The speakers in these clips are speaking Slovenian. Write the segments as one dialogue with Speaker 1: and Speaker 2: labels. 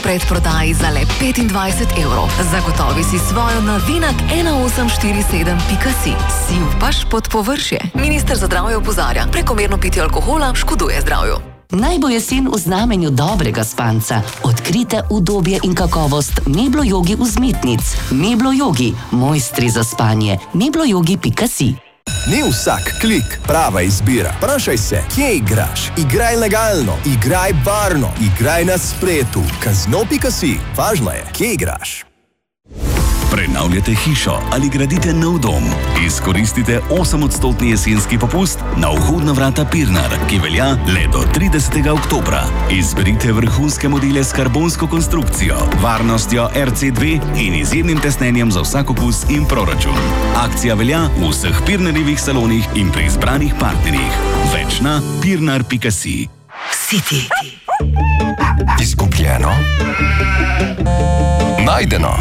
Speaker 1: Predprodaji za le 25 evrov. Zagotovi si svojo na vinak1847.si. Si upaš pod površje. Minister za zdravje opozarja, prekomerno pitje alkohola škoduje zdravju.
Speaker 2: Naj bo jesen v znamenju dobrega spanca. Odkrite udobje in kakovost Meblo-jogi vzmetnic. Meblo-jogi, mojstri za spanje. Meblojogi.si.
Speaker 3: Ni vsak klik prava izbira. Vprašaj se, kje igraš? Igraj legalno, igraj varno, igraj na spletu. Kazino.si. Važno je, kje igraš.
Speaker 4: Prenavljate hišo ali gradite nov dom? Izkoristite 8% jesenski popust na vhodna vrata Pirnar, ki velja le do 30. oktobra. Izberite vrhunske modele s karbonsko konstrukcijo, varnostjo RC2 in izjemnim tesnenjem za vsak okus in proračun. Akcija velja v vseh Pirnarjevih salonih in pri izbranih partnerjih. Več na pirnar.si.
Speaker 2: City.
Speaker 3: Izgubljeno. Najdeno.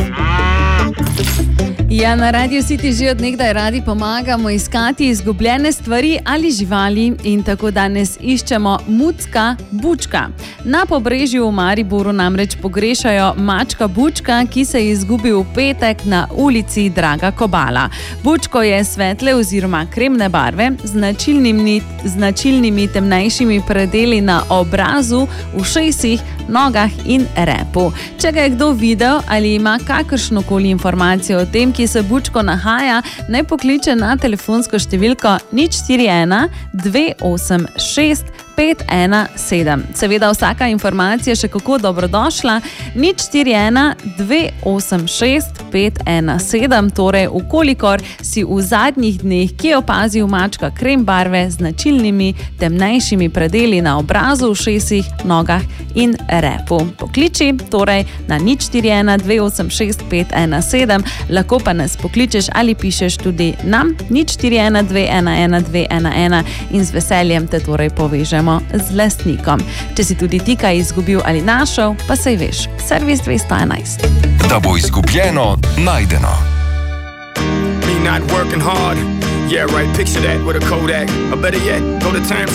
Speaker 5: Ja, na Radio City že od nekdaj radi pomagamo iskati izgubljene stvari ali živali in tako danes iščemo Mucka Bučka. Na Pobrežju v Mariboru namreč pogrešajo mačka Bučka, ki se je izgubil v petek na ulici Draga Kobala. Bučko je svetle oziroma kremne barve z značilnimi temnejšimi predeli na obrazu, ušesih, nogah in repu. Če ga je kdo videl ali ima kakršnokoli informacijo o tem, ki se Bučko nahaja, naj pokliče na telefonsko številko 041 286 517. Seveda vsaka informacija še kako dobrodošla. 041 286 517. Torej, ukolikor si v zadnjih dneh kje opazil mačka krem barve z značilnimi temnejšimi predeli na obrazu, ušesih, nogah in repu. Pokliči torej na 041 286 517. Lahko pa nas pokličeš ali pišeš tudi nam 041 211 211 in z veseljem te torej povežemo z lastnikom. Če si tudi ti kaj izgubil ali našel, pa saj veš, servis 211.
Speaker 3: Da bo izgubljeno, najdeno.
Speaker 6: Me not working hard. Yeah, right, picture that with a Kodak. Or better yet, go to terms.